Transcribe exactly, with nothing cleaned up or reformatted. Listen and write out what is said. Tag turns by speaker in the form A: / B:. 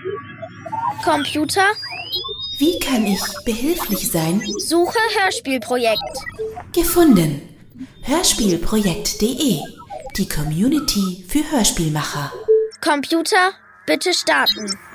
A: Computer.
B: Wie kann ich behilflich sein?
A: Suche Hörspielprojekt.
B: Gefunden. Hörspielprojekt punkt de. Die Community für Hörspielmacher.
A: Computer, bitte starten.